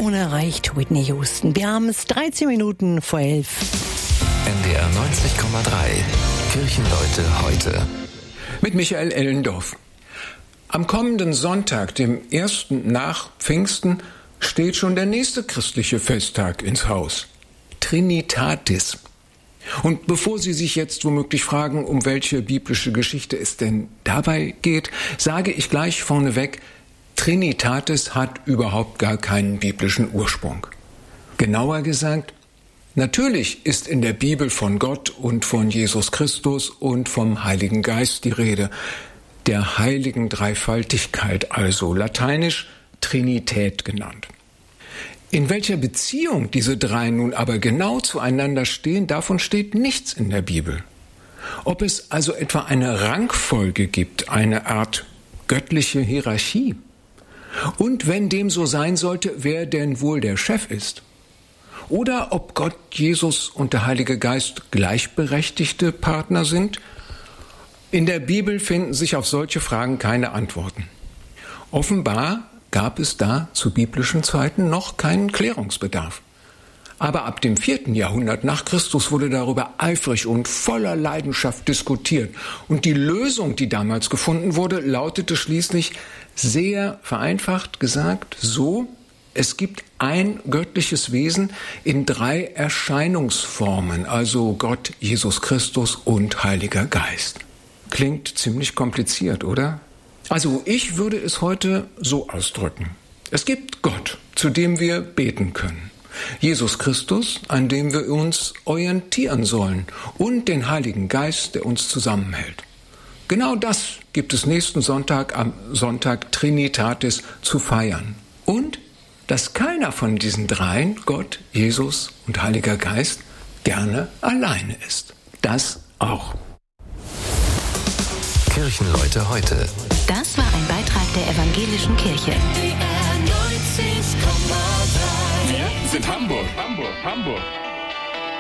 unerreicht, Whitney Houston. Wir haben es 13 Minuten vor 11. NDR 90,3. Kirchenleute heute. Mit Michael Ellendorf. Am kommenden Sonntag, dem 1. nach Pfingsten, steht schon der nächste christliche Festtag ins Haus. Trinitatis. Und bevor Sie sich jetzt womöglich fragen, um welche biblische Geschichte es denn dabei geht, sage ich gleich vorneweg, Trinitatis hat überhaupt gar keinen biblischen Ursprung. Genauer gesagt, natürlich ist in der Bibel von Gott und von Jesus Christus und vom Heiligen Geist die Rede, der heiligen Dreifaltigkeit, also lateinisch Trinität genannt. In welcher Beziehung diese drei nun aber genau zueinander stehen, davon steht nichts in der Bibel. Ob es also etwa eine Rangfolge gibt, eine Art göttliche Hierarchie. Und wenn dem so sein sollte, wer denn wohl der Chef ist? Oder ob Gott, Jesus und der Heilige Geist gleichberechtigte Partner sind? In der Bibel finden sich auf solche Fragen keine Antworten. Offenbar gab es da zu biblischen Zeiten noch keinen Klärungsbedarf. Aber ab dem 4. Jahrhundert nach Christus wurde darüber eifrig und voller Leidenschaft diskutiert. Und die Lösung, die damals gefunden wurde, lautete schließlich, sehr vereinfacht gesagt, so: Es gibt ein göttliches Wesen in 3 Erscheinungsformen, also Gott, Jesus Christus und Heiliger Geist. Klingt ziemlich kompliziert, oder? Also ich würde es heute so ausdrücken. Es gibt Gott, zu dem wir beten können. Jesus Christus, an dem wir uns orientieren sollen. Und den Heiligen Geist, der uns zusammenhält. Genau das gibt es nächsten Sonntag, am Sonntag Trinitatis, zu feiern. Und dass keiner von diesen dreien, Gott, Jesus und Heiliger Geist, gerne alleine ist. Das auch. Kirchenleute heute. Das war ein Beitrag der Evangelischen Kirche. Wir sind Hamburg.